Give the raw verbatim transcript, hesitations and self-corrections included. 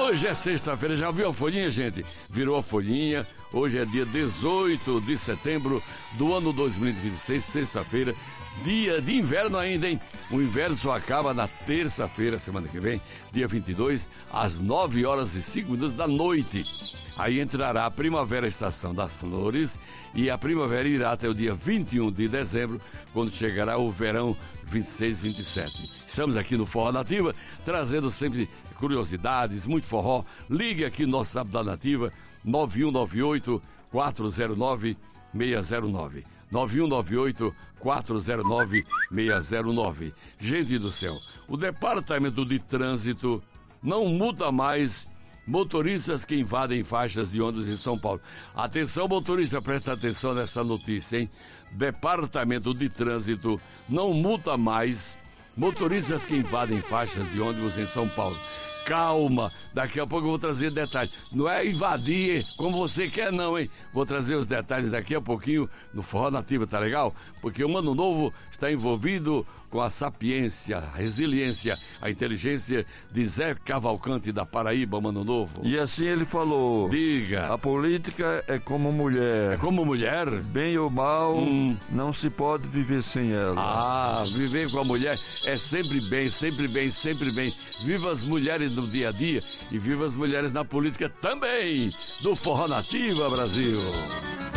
Hoje é sexta-feira, já viu a folhinha, gente? Virou a folhinha. Hoje é dia dezoito de setembro do ano dois mil e vinte e seis, sexta-feira. Dia de inverno ainda, hein? O inverno só acaba na terça-feira, semana que vem, dia vinte e dois, às nove horas e cinco minutos da noite. Aí entrará a primavera, a estação das flores, e a primavera irá até o dia vinte e um de dezembro, quando chegará o verão vinte e seis, vinte e sete. Estamos aqui no Forró Nativa, trazendo sempre curiosidades, muito forró. Ligue aqui no nosso Sábado da Nativa, nove um nove oito, quatro zero nove, seis zero nove. nove um nove oito, quatro zero nove, seis zero nove. Gente do céu, o Departamento de Trânsito não multa mais motoristas que invadem faixas de ônibus em São Paulo. Atenção, motorista, presta atenção nessa notícia, hein? Departamento de Trânsito não multa mais motoristas que invadem faixas de ônibus em São Paulo. Calma, daqui a pouco eu vou trazer detalhes. Não é invadir como você quer não, hein? Vou trazer os detalhes daqui a pouquinho no Forró Nativa, tá legal? Porque o Ano Novo está envolvido com a sapiência, a resiliência, a inteligência de Zé Cavalcante da Paraíba, Ano Novo. E assim ele falou: diga. A política é como mulher. É como mulher? Bem ou mal, hum. não se pode viver sem ela. Ah, viver com a mulher é sempre bem, sempre bem, sempre bem. Viva as mulheres no dia a dia e viva as mulheres na política também, do Forró Nativa, Brasil.